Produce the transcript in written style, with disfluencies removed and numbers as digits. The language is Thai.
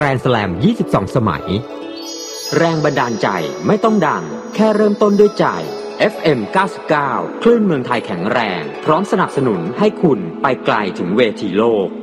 แกรนด์สแลม 22 สมัยแรงบันดาลใจไม่ต้องดังแค่เริ่มต้นด้วยใจ FM 99 คลื่นเมืองไทยแข็งแรงพร้อมสนับสนุนให้คุณไปไกลถึงเวทีโลก